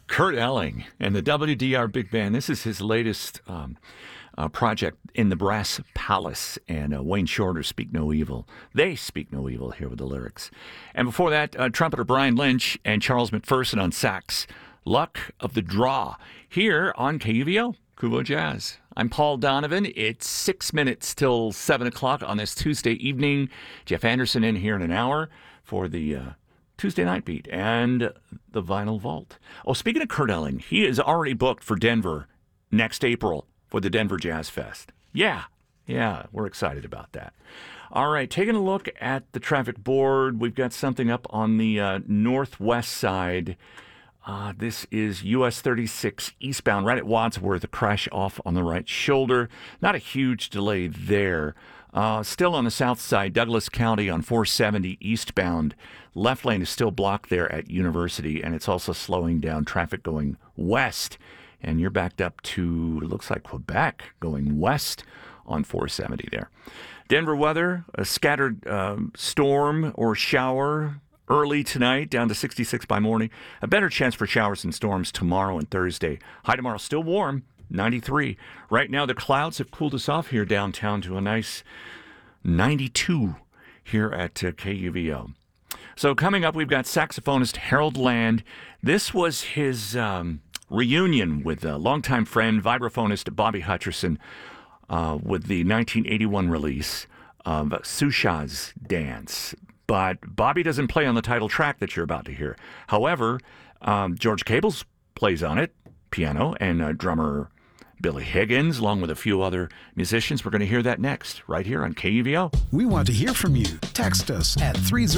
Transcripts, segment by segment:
Kurt Elling and the WDR Big Band. This is his latest project in the Brass Palace, and Wayne Shorter, Speak No Evil. They speak no evil here with the lyrics. And before that, trumpeter Brian Lynch and Charles McPherson on sax. Luck of the Draw here on KUVO, Kuvo Jazz. I'm Paul Donovan. It's 6 minutes till 7 o'clock on this Tuesday evening. Jeff Anderson in here in an hour for the Tuesday Night Beat and the Vinyl Vault. Oh, speaking of Kurt Elling, he is already booked for Denver next April for the Denver Jazz Fest. Yeah, we're excited about that. All right, taking a look at the traffic board, we've got something up on the northwest side. This is US 36 eastbound, right at Wadsworth, a crash off on the right shoulder. Not a huge delay there. Still on the south side, Douglas County on 470 eastbound. Left lane is still blocked there at University, and it's also slowing down traffic going west. And you're backed up to, it looks like Quebec, going west on 470 there. Denver weather, a scattered storm or shower early tonight, down to 66 by morning. A better chance for showers and storms tomorrow and Thursday. High tomorrow, still warm, 93. Right now, the clouds have cooled us off here downtown to a nice 92 here at KUVO. So coming up, we've got saxophonist Harold Land. This was his reunion with a longtime friend, vibraphonist Bobby Hutcherson, with the 1981 release of Susha's Dance. But Bobby doesn't play on the title track that you're about to hear. However, George Cables plays on it, piano, and drummer Billy Higgins, along with a few other musicians. We're going to hear that next, right here on KUVO. We want to hear from you. Text us at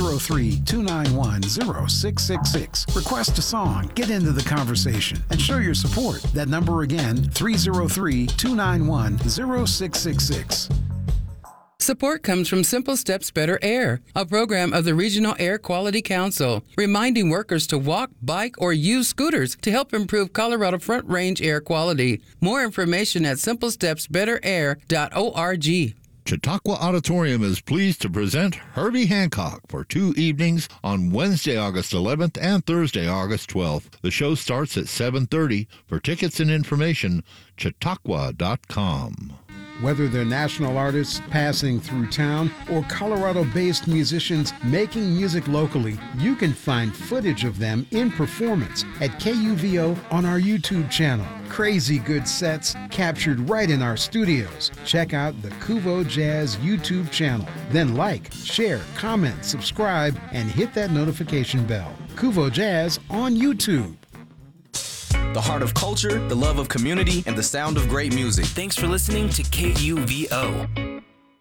303-291-0666. Request a song, get into the conversation, and show your support. That number again, 303-291-0666. Support comes from Simple Steps Better Air, a program of the Regional Air Quality Council, reminding workers to walk, bike, or use scooters to help improve Colorado Front Range air quality. More information at simplestepsbetterair.org. Chautauqua Auditorium is pleased to present Herbie Hancock for 2 evenings on Wednesday, August 11th and Thursday, August 12th. The show starts at 7:30. For tickets and information, chautauqua.com. Whether they're national artists passing through town or Colorado-based musicians making music locally, you can find footage of them in performance at KUVO on our YouTube channel. Crazy good sets captured right in our studios. Check out the Kuvo Jazz YouTube channel. Then like, share, comment, subscribe, and hit that notification bell. Kuvo Jazz on YouTube. The heart of culture, the love of community, and the sound of great music. Thanks for listening to KUVO.